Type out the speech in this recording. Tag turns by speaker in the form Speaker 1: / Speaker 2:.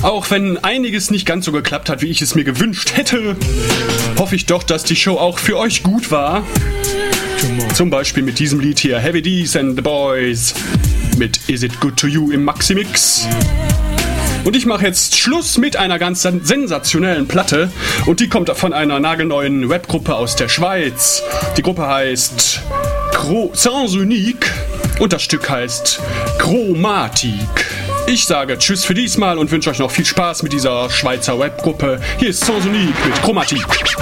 Speaker 1: Auch wenn einiges nicht ganz so geklappt hat, wie ich es mir gewünscht hätte, hoffe ich doch, dass die Show auch für euch gut war. Zum Beispiel mit diesem Lied hier, Heavy D's and the Boys, mit Is It Good To You im Maximix. Und ich mache jetzt Schluss mit einer ganz sensationellen Platte. Und die kommt von einer nagelneuen Webgruppe aus der Schweiz. Die Gruppe heißt Sans Unique und das Stück heißt Chromatik. Ich sage Tschüss für diesmal und wünsche euch noch viel Spaß mit dieser Schweizer Webgruppe. Hier ist Sans Unique mit Chromatik.